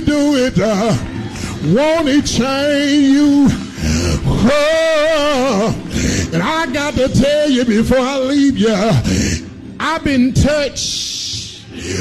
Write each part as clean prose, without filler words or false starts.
do it, won't he change you? Oh, and I got to tell you before I leave you, I've been touched.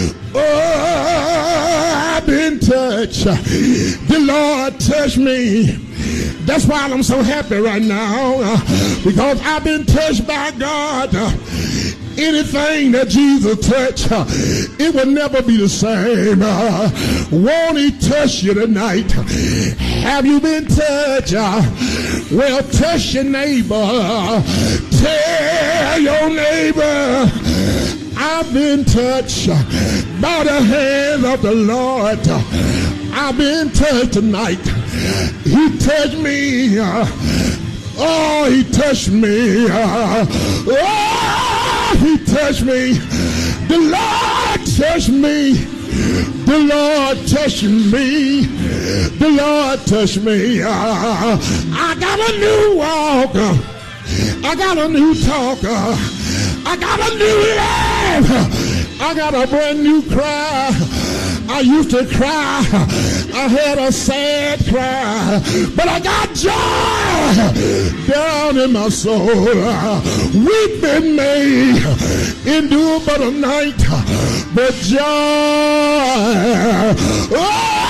Oh, I've been touched. The Lord touched me. That's why I'm so happy right now, because I've been touched by God. Anything that Jesus touched, it will never be the same. Won't he touch you tonight? Have you been touched? Well, touch your neighbor. Tell your neighbor, I've been touched by the hand of the Lord. I've been touched tonight. He touched me. Oh, he touched me. Oh, he touched me. The Lord touched me. The Lord touched me. The Lord touched me. I got a new walk. I got a new talk. I got a new laugh. I got a brand new cry. I used to cry. I had a sad cry, but I got joy down in my soul. Weeping may endure but a night, but joy. Oh!